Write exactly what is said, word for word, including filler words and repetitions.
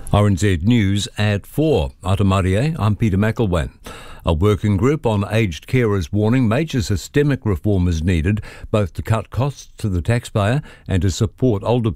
R N Z News at four. Atamarie, I'm Peter McElwain. A working group on aged carers warning major systemic reform is needed, both to cut costs to the taxpayer and to support older